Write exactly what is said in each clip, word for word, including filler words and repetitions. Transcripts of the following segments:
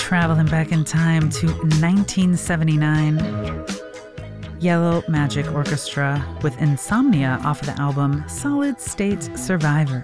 traveling back in time to nineteen seventy-nine. Yellow Magic Orchestra with Insomnia off of the album Solid State Survivor.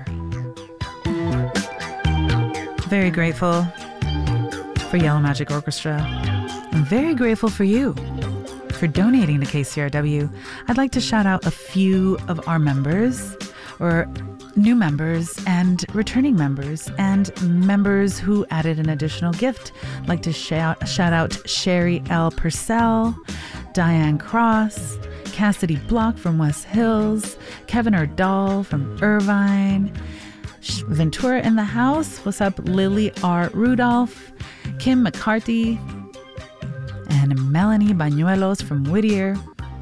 Very grateful for Yellow Magic Orchestra. I'm very grateful for you for donating to K C R W. I'd like to shout out a few of our members, or new members and returning members, and members who added an additional gift. I'd like to shout, shout out Sherry L. Purcell, Diane Cross, Cassidy Block from West Hills, Kevin Erdahl from Irvine, Ventura in the house. What's up, Lily R. Rudolph, Kim McCarthy, and Melanie Bañuelos from Whittier.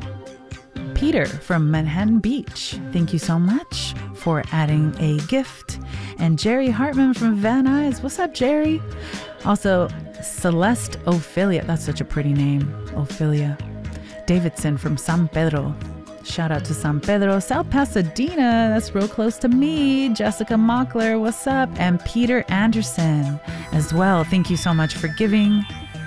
Peter from Manhattan Beach, thank you so much for adding a gift. And Jerry Hartman from Van Nuys. What's up, Jerry? Also, Celeste Ophelia. That's such a pretty name, Ophelia. Davidson from San Pedro. Shout out to San Pedro. South Pasadena, that's real close to me. Jessica Mockler, what's up? And Peter Anderson as well. Thank you so much for giving.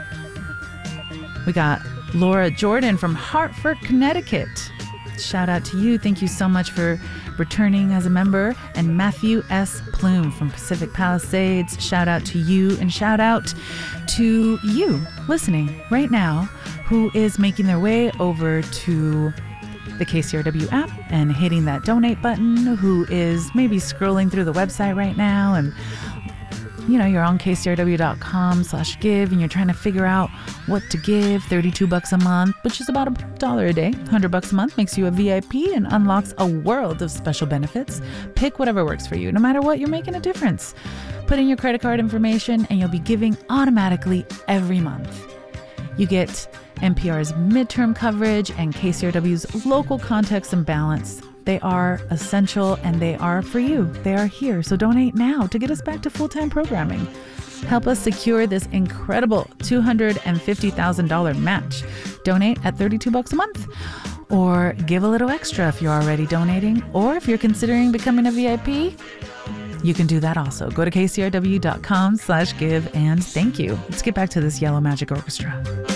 We got Laura Jordan from Hartford, Connecticut. Shout out to you. Thank you so much for returning as a member. And Matthew S. Plume from Pacific Palisades. Shout out to you, and shout out to you listening right now who is making their way over to the K C R W app and hitting that donate button, who is maybe scrolling through the website right now, and you know, you're on K C R W dot com slash give and you're trying to figure out what to give. thirty-two bucks a month, which is about a dollar a day. one hundred bucks a month makes you a V I P and unlocks a world of special benefits. Pick whatever works for you. No matter what, you're making a difference. Put in your credit card information and you'll be giving automatically every month. You get N P R's midterm coverage and K C R W's local context and balance. They are essential and they are for you. They are here. So donate now to get us back to full-time programming. Help us secure this incredible two hundred fifty thousand dollars match. Donate at thirty-two bucks a month, or give a little extra if you're already donating, or if you're considering becoming a V I P, you can do that also. Go to K C R W dot com slash give and thank you. Let's get back to this Yellow Magic Orchestra.